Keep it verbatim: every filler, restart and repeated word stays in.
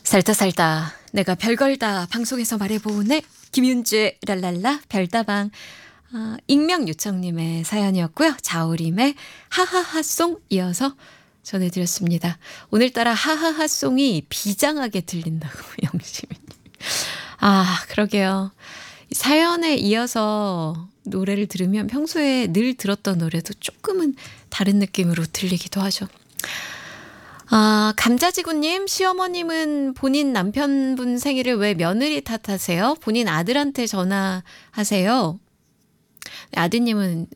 살다 살다 내가 별걸 다 방송에서 말해보네. 김윤주의 랄랄라 별다방. 아, 익명 요청님의 사연이었고요. 자우림의 하하하송 이어서 전해드렸습니다. 오늘따라 하하하송이 비장하게 들린다고 영심이님. 아 그러게요. 사연에 이어서 노래를 들으면 평소에 늘 들었던 노래도 조금은 다른 느낌으로 들리기도 하죠. 아, 감자지구님, 시어머님은 본인 남편분 생일을 왜 며느리 탓하세요? 본인 아들한테 전화하세요. 아드님은